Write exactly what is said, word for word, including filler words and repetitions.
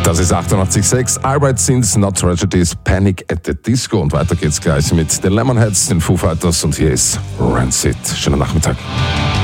Das ist achtundachtzig Komma sechs. Alright Sins, Not Tragedies, Panic at the Disco. Und weiter geht's gleich mit den Lemonheads, den Foo Fighters. Und hier ist Rancid. Schönen Nachmittag.